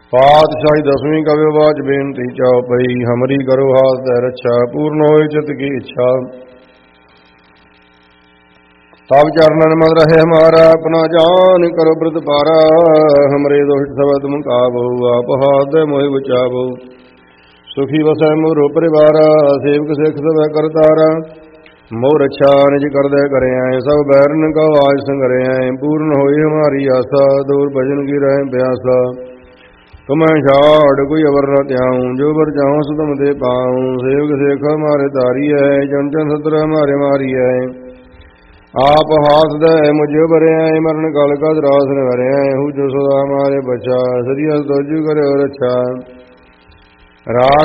ਪਾਤਸ਼ਾਹੀ ਦਸਵੀਂ ਕਵਿ ਵਾਚ ਬੇਨਤੀ ਚਉਪਈ। ਹਮਰੀ ਕਰੋ ਹਾਸ ਤੈ ਰੱਛਾ, ਪੂਰਨ ਹੋਏ ਚਿਤ ਕੀ ਇੱਛਾ। ਤਬ ਚਰਨਨ ਮਨ ਰਹੇ ਹਮਾਰਾ, ਆਪਣਾ ਜਾਨ ਕਰੋ ਬ੍ਰਤ ਪਾਰਾ। ਹਮਰੇ ਦੋਸ਼ ਸਬਦ ਮੁਕਾਬੋ, ਆਪ ਹਾਥ ਦੇ ਮੋਹਿ ਬਚਾਵੋ। ਸੁਖੀ ਵਸੈ ਮੋਰੋ ਪਰਿਵਾਰਾ, ਸੇਵਕ ਸਿੱਖ ਸਭੈ ਕਰਤਾਰਾ। ਮੋਹ ਰੱਛਾ ਨਿਜ ਕਰਦੈ ਕਰੇ ਆਏ, ਸਭ ਬੈਰਨ ਕਉ ਆਜ ਸੰਗਰੇ ਆਏ। ਪੂਰਨ ਹੋਈ ਹਮਾਰੀ ਆਸਾ, ਦੂਰ ਭਜਨ ਕੀ ਰਹੇ ਪਿਆਸਾ। ਤੁਮੈ ਛਾੜ ਕੋਈ ਅਵਰ ਨ ਧਿਆਉ, ਜੋ ਬਰ ਜਾਉ ਸੋ ਤੁਮ ਤੇ ਪਾਉ। ਸੇਵਕ ਸਿੱਖ ਹਮਾਰੇ ਤਾਰੀ ਹੈ, ਜਨ ਜਨ ਸਤਰ ਹਮਾਰੇ ਮਾਰੀ ਹੈ। ਆਪ ਹਾਥ ਦੇ ਮੁਝੇ ਭਰਿਆ, ਮਰਨ ਕਾਲ ਕਾ ਦਰਾਸ ਨ ਭਰਿਆ। ਹੂ ਜੋ ਸਦਾ ਹਮਾਰੇ ਬਚਾ, ਸਰੀਆ ਤੋਜੂ ਕਰਿਓ ਰੱਛਾ। ਰਾਖ